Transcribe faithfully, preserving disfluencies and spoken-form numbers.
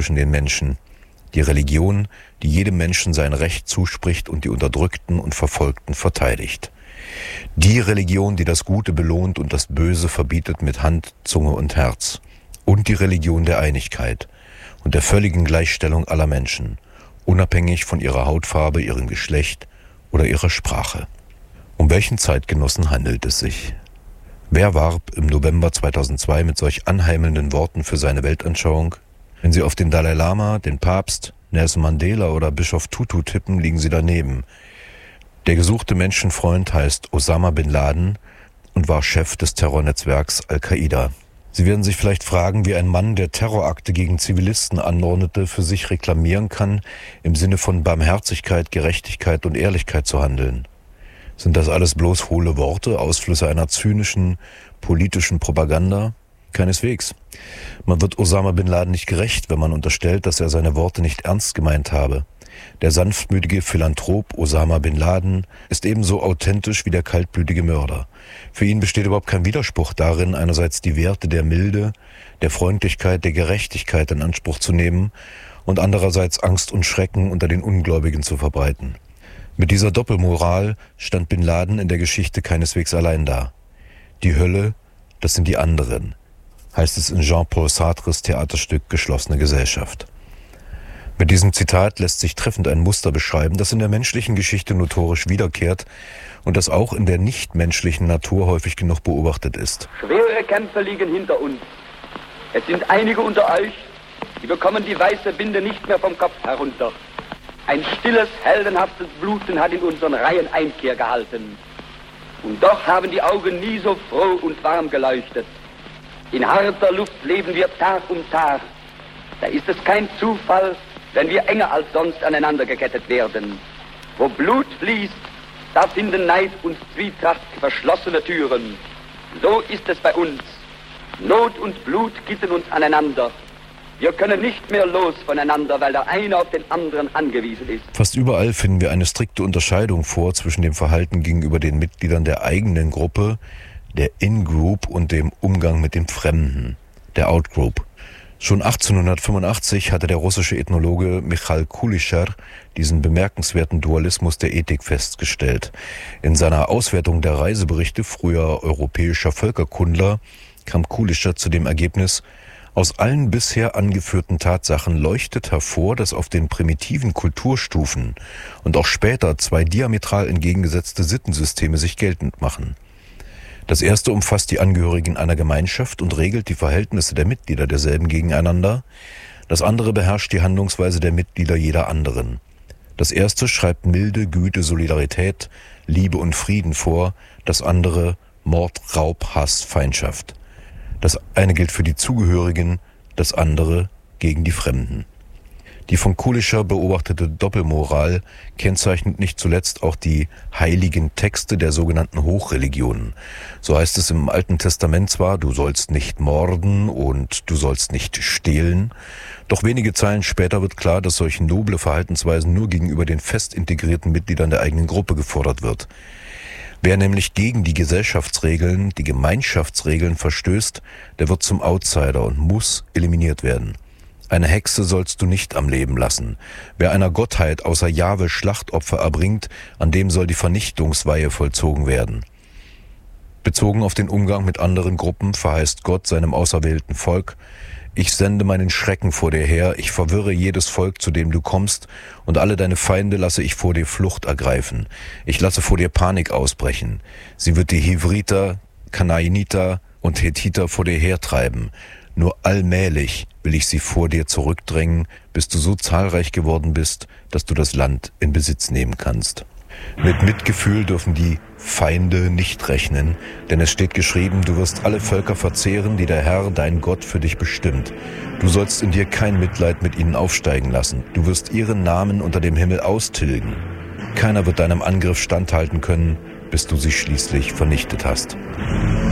zwischen den Menschen. Die Religion, die jedem Menschen sein Recht zuspricht und die Unterdrückten und Verfolgten verteidigt. Die Religion, die das Gute belohnt und das Böse verbietet mit Hand, Zunge und Herz. Und die Religion der Einigkeit und der völligen Gleichstellung aller Menschen, unabhängig von ihrer Hautfarbe, ihrem Geschlecht oder ihrer Sprache. Um welchen Zeitgenossen handelt es sich? Wer warb im November zweitausendzwei mit solch anheimelnden Worten für seine Weltanschauung? Wenn Sie auf den Dalai Lama, den Papst, Nelson Mandela oder Bischof Tutu tippen, liegen Sie daneben. Der gesuchte Menschenfreund heißt Osama bin Laden und war Chef des Terrornetzwerks Al-Qaida. Sie werden sich vielleicht fragen, wie ein Mann, der Terrorakte gegen Zivilisten anordnete, für sich reklamieren kann, im Sinne von Barmherzigkeit, Gerechtigkeit und Ehrlichkeit zu handeln. Sind das alles bloß hohle Worte, Ausflüsse einer zynischen, politischen Propaganda? Keineswegs. Man wird Osama bin Laden nicht gerecht, wenn man unterstellt, dass er seine Worte nicht ernst gemeint habe. Der sanftmütige Philanthrop Osama bin Laden ist ebenso authentisch wie der kaltblütige Mörder. Für ihn besteht überhaupt kein Widerspruch darin, einerseits die Werte der Milde, der Freundlichkeit, der Gerechtigkeit in Anspruch zu nehmen und andererseits Angst und Schrecken unter den Ungläubigen zu verbreiten. Mit dieser Doppelmoral stand bin Laden in der Geschichte keineswegs allein da. Die Hölle, das sind die anderen, heißt es in Jean-Paul Sartres Theaterstück Geschlossene Gesellschaft. Mit diesem Zitat lässt sich treffend ein Muster beschreiben, das in der menschlichen Geschichte notorisch wiederkehrt und das auch in der nichtmenschlichen Natur häufig genug beobachtet ist. Schwere Kämpfe liegen hinter uns. Es sind einige unter euch, die bekommen die weiße Binde nicht mehr vom Kopf herunter. Ein stilles, heldenhaftes Bluten hat in unseren Reihen Einkehr gehalten. Und doch haben die Augen nie so froh und warm geleuchtet. In harter Luft leben wir Tag um Tag. Da ist es kein Zufall, wenn wir enger als sonst aneinander gekettet werden. Wo Blut fließt, da finden Neid und Zwietracht verschlossene Türen. So ist es bei uns. Not und Blut gitten uns aneinander. Wir können nicht mehr los voneinander, weil der eine auf den anderen angewiesen ist. Fast überall finden wir eine strikte Unterscheidung vor zwischen dem Verhalten gegenüber den Mitgliedern der eigenen Gruppe, der In-Group, und dem Umgang mit dem Fremden, der Out-Group. Schon achtzehnhundertfünfundachtzig hatte der russische Ethnologe Michal Kulischer diesen bemerkenswerten Dualismus der Ethik festgestellt. In seiner Auswertung der Reiseberichte früher europäischer Völkerkundler kam Kulischer zu dem Ergebnis: Aus allen bisher angeführten Tatsachen leuchtet hervor, dass auf den primitiven Kulturstufen und auch später zwei diametral entgegengesetzte Sittensysteme sich geltend machen. Das erste umfasst die Angehörigen einer Gemeinschaft und regelt die Verhältnisse der Mitglieder derselben gegeneinander. Das andere beherrscht die Handlungsweise der Mitglieder jeder anderen. Das erste schreibt Milde, Güte, Solidarität, Liebe und Frieden vor. Das andere Mord, Raub, Hass, Feindschaft. Das eine gilt für die Zugehörigen, das andere gegen die Fremden. Die von Kulischer beobachtete Doppelmoral kennzeichnet nicht zuletzt auch die heiligen Texte der sogenannten Hochreligionen. So heißt es im Alten Testament zwar, du sollst nicht morden und du sollst nicht stehlen, doch wenige Zeilen später wird klar, dass solche noble Verhaltensweisen nur gegenüber den fest integrierten Mitgliedern der eigenen Gruppe gefordert wird. Wer nämlich gegen die Gesellschaftsregeln, die Gemeinschaftsregeln verstößt, der wird zum Outsider und muss eliminiert werden. Eine Hexe sollst du nicht am Leben lassen. Wer einer Gottheit außer Jahwe Schlachtopfer erbringt, an dem soll die Vernichtungsweihe vollzogen werden. Bezogen auf den Umgang mit anderen Gruppen verheißt Gott seinem auserwählten Volk: Ich sende meinen Schrecken vor dir her, ich verwirre jedes Volk, zu dem du kommst, und alle deine Feinde lasse ich vor dir Flucht ergreifen. Ich lasse vor dir Panik ausbrechen. Sie wird die Hivriter, Kanaaniter und Hethiter vor dir hertreiben. Nur allmählich will ich sie vor dir zurückdrängen, bis du so zahlreich geworden bist, dass du das Land in Besitz nehmen kannst. Mit Mitgefühl dürfen die Feinde nicht rechnen, denn es steht geschrieben, du wirst alle Völker verzehren, die der Herr, dein Gott, für dich bestimmt. Du sollst in dir kein Mitleid mit ihnen aufsteigen lassen. Du wirst ihren Namen unter dem Himmel austilgen. Keiner wird deinem Angriff standhalten können, bis du sie schließlich vernichtet hast.